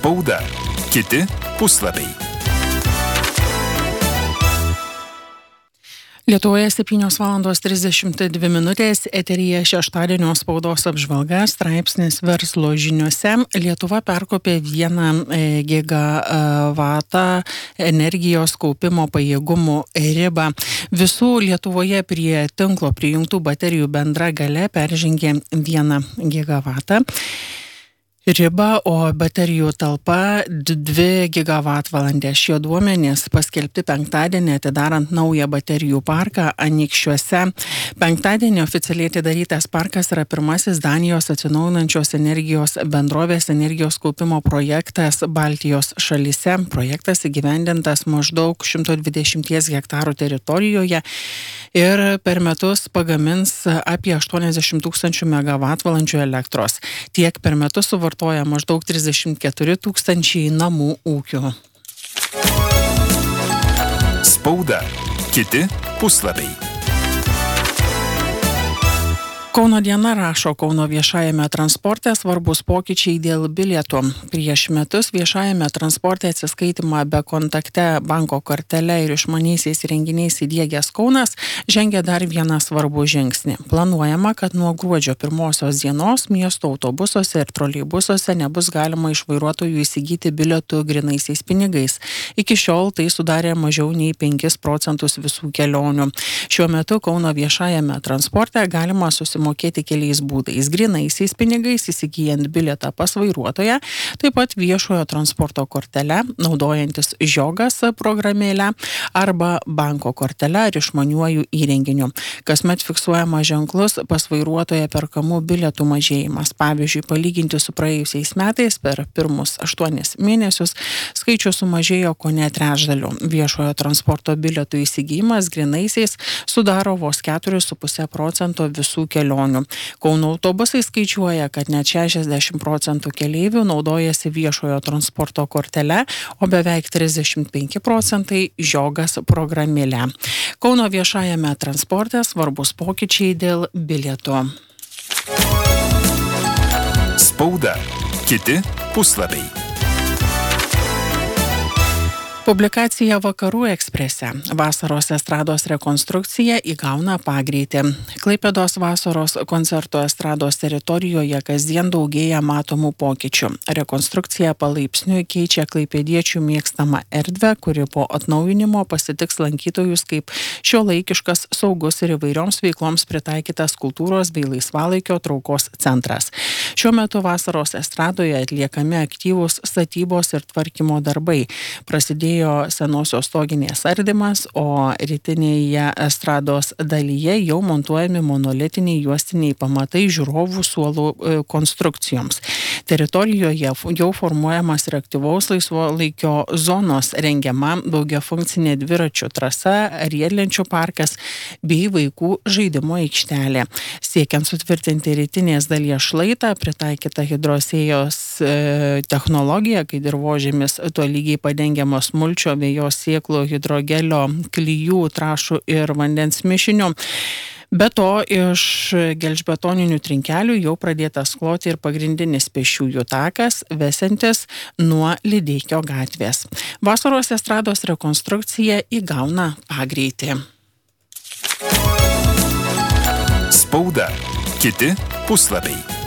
Spauda. Kiti puslapiai. Lietuvoje 7:32, eteryje šeštadienio spaudos apžvalga, straipsnis Verslo žiniuose. Lietuva perkopė 1 gigavatą energijos kaupimo pajėgumų ribą. Visų Lietuvoje prie tinklo prijungtų baterijų bendra galia peržengė 1 gigavatą ribą, o baterijų talpa 2 gigavatvalandės. Šie duomenys paskelbti penktadienį atidarant naują baterijų parką Anykščiuose. Penktadienį oficialiai atidarytas parkas yra pirmasis Danijos atsinaujinančios energijos bendrovės energijos kaupimo projektas Baltijos šalyse. Projektas įgyvendintas maždaug 120 hektarų teritorijoje ir per metus pagamins apie 80 000 megavatvalandžių elektros. Tiek per metus suvartoja maždaug 34 000 namų ūkių. Spauda. Kiti puslapiai. Kauno diena rašo, Kauno viešajame transporte svarbus pokyčiai dėl bilietų. Prieš metus viešajame transporte atsiskaitimą be kontakte banko kortele ir išmaniaisiais įrenginiais įdiegęs Kaunas žengia dar vieną svarbų žingsnį. Planuojama, kad nuo gruodžio 1 dienos miesto autobusuose ir troleibusuose nebus galima iš vairuotojų įsigyti bilietų grynaisiais pinigais. Iki šiol tai sudarė mažiau nei 5% visų kelionių. Šiuo metu Kauno viešajame transporte galima susimokėti keliais būdais: grynaisiais pinigais įsigijant bilietą pas vairuotoją, taip pat viešojo transporto kortele, naudojantis Žiogas programėlę arba banko kortele ar išmaniuoju įrenginiu. Kasmet fiksuojama ženklus pas vairuotoją perkamų bilietų mažėjimas. Pavyzdžiui, palyginti su praėjusiais metais per pirmus 8 mėnesius skaičius sumažėjo kone trečdaliu. Viešojo transporto bilietų įsigijimas grynaisiais sudaro vos 4,5% visų kelionių. Kauno autobusai skaičiuoja, kad net 60% keleivių naudojasi viešojo transporto kortele, o beveik 35% Žiogas programėlę. Kauno viešajame transporte svarbus pokyčiai dėl bilietų. Spauda. Kiti puslapiai. Publikacija Vakarų Eksprese. Vasaros estrados rekonstrukcija įgauna pagreitį. Klaipėdos vasaros koncertų estrados teritorijoje kasdien daugėja matomų pokyčių. Rekonstrukcija palaipsniui keičia klaipėdiečių mėgstamą erdvę, kuri po atnaujinimo pasitiks lankytojus kaip šiuolaikiškas, saugus ir įvairioms veikloms pritaikytas kultūros bei laisvalaikio traukos centras. Šiuo metu vasaros estradoje atliekami aktyvūs statybos ir tvarkymo darbai. Prasidėjo senosios stoginės ardymas, o rytinėje estrados dalyje jau montuojami monolitiniai juostiniai pamatai žiūrovų suolų konstrukcijoms. Teritorijoje jau formuojamas ir aktyvaus laisvalaikio zonos, rengiama daugiafunkcinė dviračių trasa, riedlenčių parkas bei vaikų žaidimo aikštelė. Siekiant sutvirtinti rytinės dalies šlaitą, pritaikyta hidrosėjos technologija, kai dirvožemis tolygiai padengiamas mulčio, vėjos sėklų, hidrogelio, klijų, trąšų ir vandens mišinių. Be to, iš gelžbetoninių trinkelių jau pradėtas kloti ir pagrindinis pėsčiųjų takas, vesiantis nuo Lydeikio gatvės. Vasaros estrados rekonstrukcija įgauna pagreitį. Spauda. Kiti puslapiai.